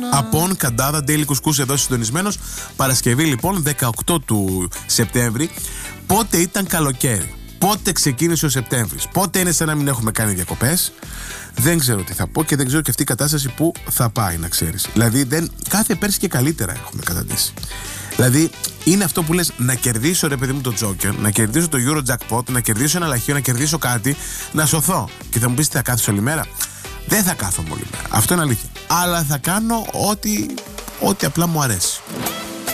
Απόν Καντάδα, Daily Couscous εδώ συντονισμένος. Παρασκευή λοιπόν 18 του Σεπτέμβρη. Πότε ήταν καλοκαίρι? Πότε ξεκίνησε ο Σεπτέμβρης? Πότε είναι σαν να μην έχουμε κάνει διακοπές? Δεν ξέρω τι θα πω και δεν ξέρω και αυτή η κατάσταση που θα πάει, να ξέρεις. Δηλαδή κάθε πέρσι και καλύτερα έχουμε καταντήσει. Δηλαδή είναι αυτό που λες, να κερδίσω ρε παιδί μου το Joker, να κερδίσω το Eurojackpot, να κερδίσω ένα λαχείο, να κερδίσω κάτι, να σωθώ. Και θα μου πεις τι θα κάθεις όλη μέρα? Δεν θα κάθομαι όλη μέρα, αυτό είναι αλήθεια. Αλλά θα κάνω ό,τι απλά μου αρέσει.